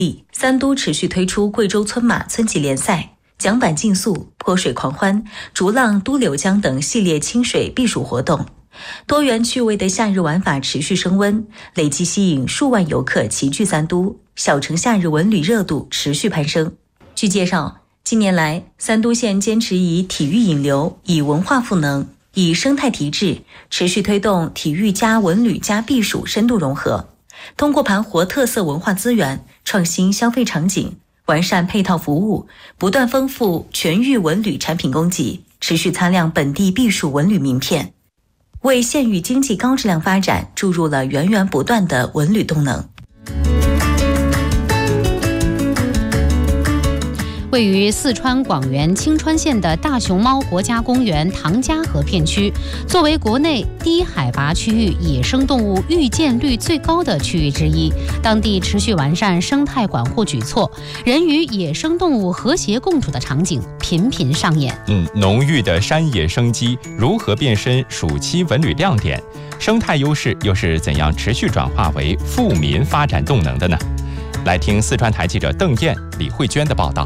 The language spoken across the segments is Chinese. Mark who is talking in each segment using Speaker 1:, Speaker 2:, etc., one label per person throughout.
Speaker 1: 三都持续推出贵州村马村级联赛、桨板竞速、泼水狂欢、逐浪都柳江等系列清水避暑活动，多元趣味的夏日玩法持续升温，累计吸引数万游客齐聚三都，小城夏日文旅热度持续攀升。据介绍，近年来，三都县坚持以体育引流、以文化赋能、以生态提质，持续推动体育加文旅加避暑深度融合，通过盘活特色文化资源，创新消费场景，完善配套服务，不断丰富全域文旅产品供给，持续擦亮本地避暑文旅名片，为县域经济高质量发展注入了源源不断的文旅动能。
Speaker 2: 位于四川广元清川县的大熊猫国家公园唐家河片区，作为国内低海拔区域野生动物遇见率最高的区域之一，当地持续完善生态管护举措，人与野生动物和谐共处的场景频频上演。
Speaker 3: 浓郁的山野生机如何变身暑期文旅亮点？生态优势又是怎样持续转化为富民发展动能的呢？来听四川台记者邓燕、李慧娟的报道。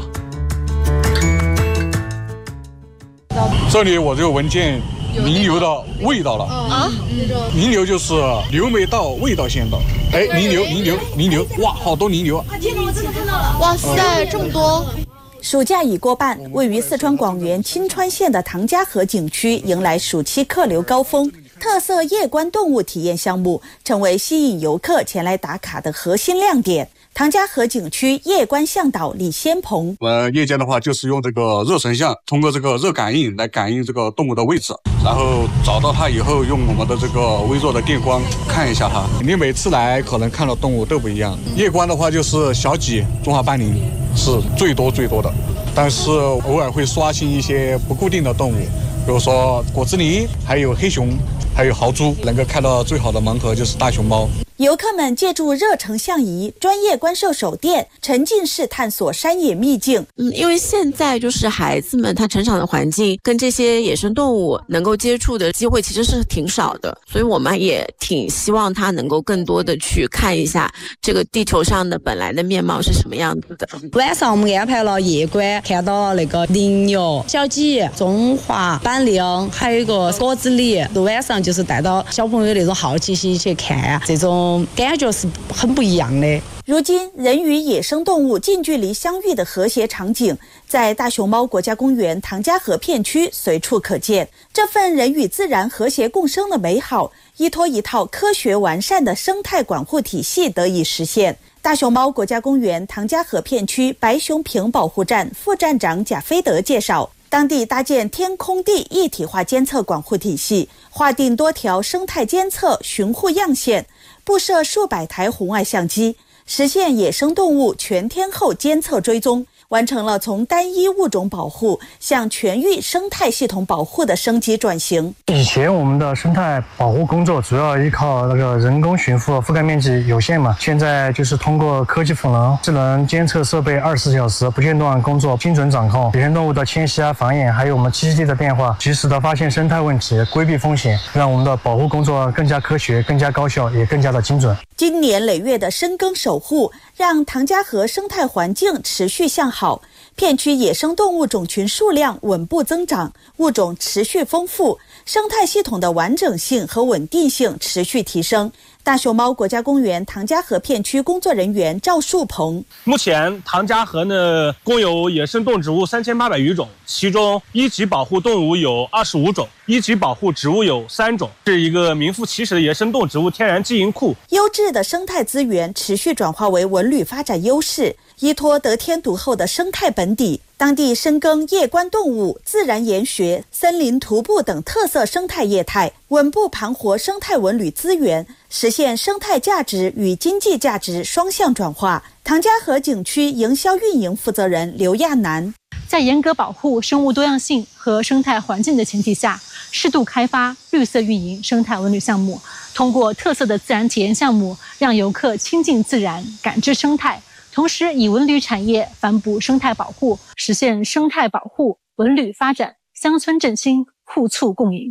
Speaker 4: 这里我就闻见泥牛的味道了泥牛就是牛没到，味道先到。泥牛，哇，好多泥牛！
Speaker 5: 天哪，我真的看到了！哇塞，这么多！
Speaker 6: 暑假已过半，位于四川广元清川县的唐家河景区迎来暑期客流高峰，特色夜观动物体验项目成为吸引游客前来打卡的核心亮点。唐家河景区夜观向导李先鹏，
Speaker 4: 夜间的话就是用这个热成像，通过这个热感应来感应这个动物的位置，然后找到它以后，用我们的这个微弱的电光看一下它。你每次来可能看到动物都不一样。夜观的话就是小麂、中华斑羚是最多的，但是偶尔会刷新一些不固定的动物，比如说果子狸，还有黑熊，还有豪猪。能够看到最好的盲盒就是大熊猫。
Speaker 6: 游客们借助热成像仪、专业观兽手电，沉浸式探索山野秘境。
Speaker 7: 因为现在就是孩子们他成长的环境跟这些野生动物能够接触的机会其实是挺少的，所以我们也挺希望他能够更多的去看一下这个地球上的本来的面貌是什么样子的。
Speaker 8: 晚上我们安排了夜观，看到那个羚牛、小麂、中华斑羚，还有一个果子狸。晚上就是带到小朋友那种好奇心去看，这种感觉是很不一样的。
Speaker 6: 如今，人与野生动物近距离相遇的和谐场景，在大熊猫国家公园唐家河片区随处可见。这份人与自然和谐共生的美好，依托一套科学完善的生态管护体系得以实现。大熊猫国家公园唐家河片区白熊坪保护站副站长贾飞德介绍，当地搭建天空地一体化监测管护体系，划定多条生态监测巡护样线，布设数百台红外相机，实现野生动物全天候监测追踪，完成了从单一物种保护向全域生态系统保护的升级转型。
Speaker 9: 以前我们的生态保护工作主要依靠那个人工巡护，覆盖面积有限嘛，现在就是通过科技赋能、智能监测设备24小时不间断工作，精准掌控野生动物的迁徙繁衍，还有我们栖息地的变化，及时的发现生态问题，规避风险，让我们的保护工作更加科学、更加高效，也更加的精准。
Speaker 6: 经年累月的深耕守护，让唐家河生态环境持续向好，片区野生动物种群数量稳步增长，物种持续丰富，生态系统的完整性和稳定性持续提升。大熊猫国家公园唐家河片区工作人员赵树鹏，
Speaker 10: 目前唐家河呢共有野生动植物3800余种，其中一级保护动物有25种，一级保护植物有3种，是一个名副其实的野生动植物天然基因库。
Speaker 6: 优质的生态资源持续转化为文旅发展优势，依托得天独厚的生态本底，当地深耕夜观动物、自然研学、森林徒步等特色生态业态，稳步盘活生态文旅资源，实现生态价值与经济价值双向转化。唐家河景区营销运营负责人刘亚楠，
Speaker 11: 在严格保护生物多样性和生态环境的前提下，适度开发绿色运营生态文旅项目，通过特色的自然体验项目，让游客亲近自然、感知生态，同时以文旅产业反哺生态保护，实现生态保护、文旅发展、乡村振兴互促共赢。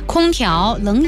Speaker 2: 空调、冷